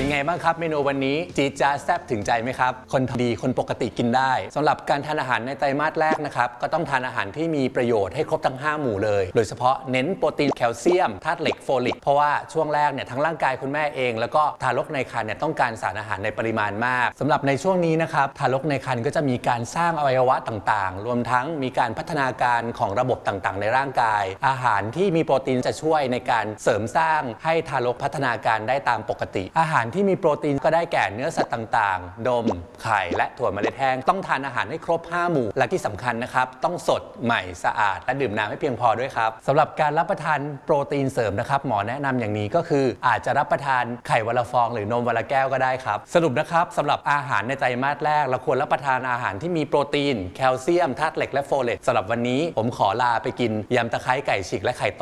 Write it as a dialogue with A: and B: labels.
A: เป็นไงบ้างครับเมนูวันนี้จี๊ดจ๊าดแซ่บถึงใจไหมครับคนดีคนปกติกินได้สำหรับการทานอาหารในไตรมาสแรกนะครับก็ต้องทานอาหารที่มีประโยชน์ให้ครบทั้ง5หมู่เลยโดยเฉพาะเน้นโปรตีนแคลเซียมธาตุเหล็กโฟลิกเพราะว่าช่วงแรกเนี่ยทั้งร่างกายคุณแม่เองแล้วก็ทารกในครรภ์เนี่ยต้องการสารอาหารในปริมาณมากสำหรับในช่วงนี้นะครับทารกในครรภ์ก็จะมีการสร้างอวัยวะต่างๆรวมทั้งมีการพัฒนาการของระบบต่างๆในร่างกายอาหารที่มีโปรตีนจะช่วยในการเสริมสร้างให้ทารกพัฒนาการได้ตามปกติอาหารที่มีโปรตีนก็ได้แก่เนื้อสัตว์ต่างๆนมไข่และถั่วเมล็ดแห้งต้องทานอาหารให้ครบ5หมู่และที่สำคัญนะครับต้องสดใหม่สะอาดและดื่มน้ำให้เพียงพอด้วยครับสำหรับการรับประทานโปรตีนเสริมนะครับหมอแนะนำอย่างนี้ก็คืออาจจะรับประทานไข่วันละฟองหรือนมวันละแก้วก็ได้ครับสรุปนะครับสำหรับอาหารในไตรมาสแรกเราควรรับประทานอาหารที่มีโปรตีนแคลเซียมธาตุเหล็กและโฟเลตสำหรับวันนี้ผมขอลาไปกินยำตะไคร้ไก่ฉีกและไข่ต้ม